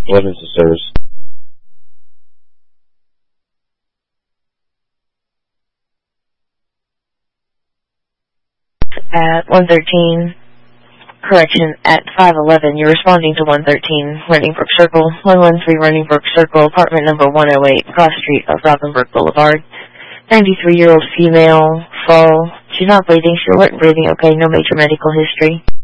Emergency service. At 113, correction, at 511, you're responding to 113, Running Brook Circle, 113 Running Brook Circle, apartment number 108, cross street of Robinbrook Boulevard. 93-year-old female, fall. She's not bleeding, she's alert and breathing okay, no major medical history.